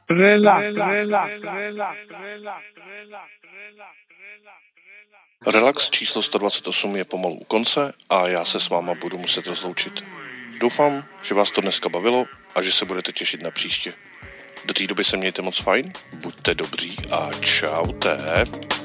Relax číslo 128 je pomalu u konce a já se s váma budu muset rozloučit. Doufám, že vás to dneska bavilo a že se budete těšit na příště. Do té doby se mějte moc fajn, buďte dobří a čaute.